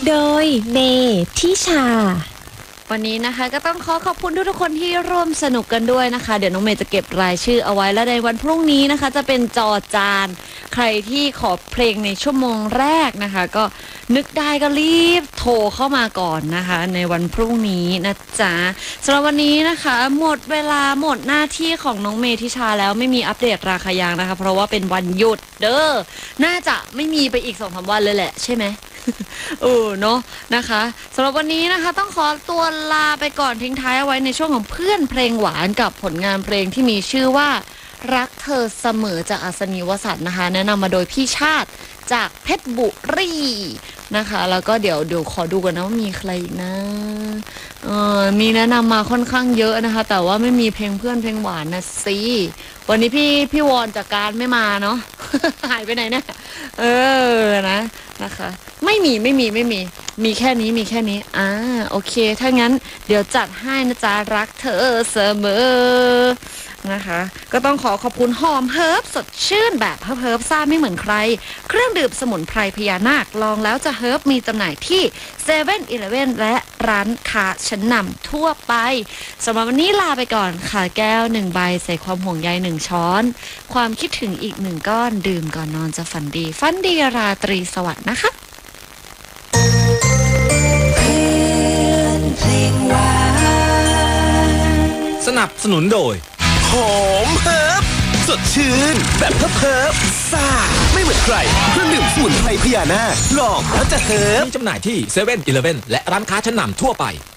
โดยเมทิชาวันนี้นะคะก็ต้องขอบคุณทุกคนที่ร่วมสนุกกันด้วยนะคะเดี๋ยวน้องเมย์จะเก็บรายชื่อเอาไว้แล้วในวันพรุ่งนี้นะคะจะเป็นจอจานใครที่ขอเพลงในชั่วโมงแรกนะคะก็นึกได้ก็รีบโทรเข้ามาก่อนนะคะในวันพรุ่งนี้นะจ๊ะสำหรับวันนี้นะคะหมดเวลาหมดหน้าที่ของน้องเมทิชาแล้วไม่มีอัปเดตราคายางนะคะเพราะว่าเป็นวันหยุดเด้อน่าจะไม่มีไปอีก 2-3 วันเลยแหละใช่ไหมเนาะนะคะสำหรับวันนี้นะคะต้องขอตัวลาไปก่อนทิ้งท้ายเอาไว้ในช่วงของเพื่อนเพลงหวานกับผลงานเพลงที่มีชื่อว่ารักเธอเสมอจากอัศนีวสันต์นะคะแนะนำมาโดยพี่ชาติจากเพชรบุรีนะคะแล้วก็เดี๋ยวขอดูกันนะว่ามีใครอีกนะมีแนะนำมาค่อนข้างเยอะนะคะแต่ว่าไม่มีเพลงเพื่อนเพลงหวานนะสิวันนี้พี่วอนจากการไม่มาเนาะ หายไปไหนเนี่ยนะคะไม่มีมีแค่นี้โอเคถ้างั้นเดี๋ยวจัดให้นะจ๊ะรักเธอเสมอนะคะก็ต้องขอบคุณหอมเฮิร์บสดชื่นแบบเฮิร์บซ่าไม่เหมือนใครเครื่องดื่มสมุนไพรพญานาคลองแล้วจะเฮิร์บมีจำหน่ายที่7-Eleven และร้านค้าชั้นนำทั่วไปสำหรับวันนี้ลาไปก่อนค่ะแก้ว1ใบใส่ความห่วงใย1ช้อนความคิดถึงอีก1ก้อนดื่มก่อนนอนจะฝันดีราตรีสวัสดิ์นะคะสนับสนุนโดยหอมเฮิร์บสดชื่นแบบเฮิร์บซ่าไม่เหมือนใครเครื่องดื่มสมุนไพรพญานาคลองแล้วจะเฮิร์บมีจำหน่ายที่7-Eleven และร้านค้าชั้นนำทั่วไป